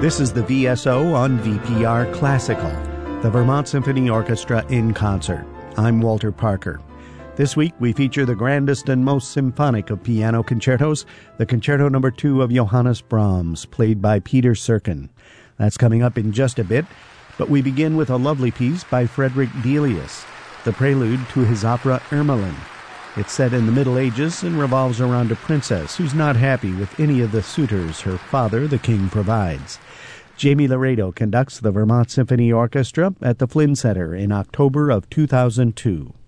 This is the VSO on VPR Classical, the Vermont Symphony Orchestra in concert. I'm Walter Parker. This week we feature the grandest and most symphonic of piano concertos, the Concerto No. 2 of Johannes Brahms, played by Peter Serkin. That's coming up in just a bit, but we begin with a lovely piece by Frederick Delius, the prelude to his opera Ermelin. It's set in the Middle Ages and revolves around a princess who's not happy with any of the suitors her father, the king, provides. Jamie Laredo conducts the Vermont Symphony Orchestra at the Flynn Center in October of 2002.